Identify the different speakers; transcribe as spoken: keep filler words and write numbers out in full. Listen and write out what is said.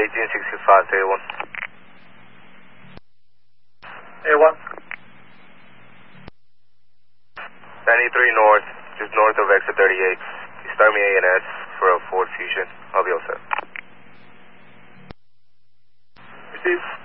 Speaker 1: eighteen sixty-five to A one.
Speaker 2: A one.
Speaker 1: ninety-three north, just north of exit thirty-eight. You start me A N S for a Ford Fusion. I'll be all set.
Speaker 2: Received.